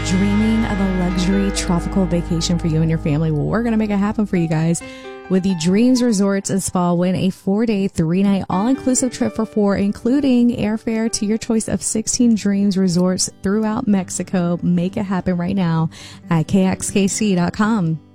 Dreaming of a luxury tropical vacation for you and your family? Well, we're going to make it happen for you guys. With the Dreams Resorts and Spa, win a 4-day, 3-night all-inclusive trip for 4, including airfare to your choice of 16 Dreams Resorts throughout Mexico. Make it happen right now at kxkc.com.